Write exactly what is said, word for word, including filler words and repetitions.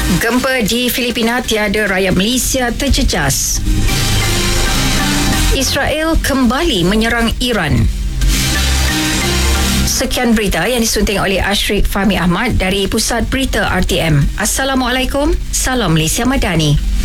Gempa di Filipina tiada rakyat Malaysia terjejas. Israel kembali menyerang Iran. Sekian berita yang disunting oleh Ashrik Fahmi Ahmad dari Pusat Berita R T M. Assalamualaikum. Salam Malaysia Madani.